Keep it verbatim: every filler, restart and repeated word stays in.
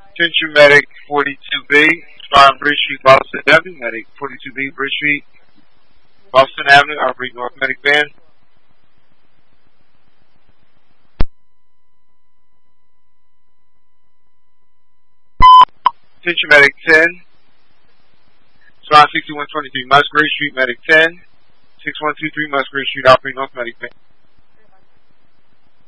Attention Medic forty-two B, respond Bridge Street, Boston Avenue. Medic forty-two B, Bridge Street, Boston Avenue, operate North Medic van. Attention Medic ten, respond sixty-one twenty-three, Musgrave Street, Medic ten, six one two three Musgrave Street, operate North Medic van.